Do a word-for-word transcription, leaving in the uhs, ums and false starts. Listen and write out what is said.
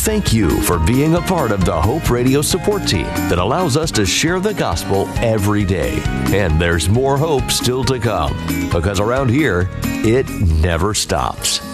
Thank you for being a part of the Hope Radio support team that allows us to share the gospel every day. And there's more hope still to come, because around here, it never stops.